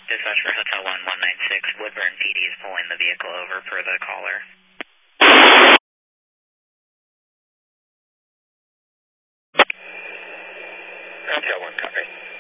Dispatch for Hotel 1196, Woodburn PD is pulling the vehicle over per the caller. Hotel 1, copy.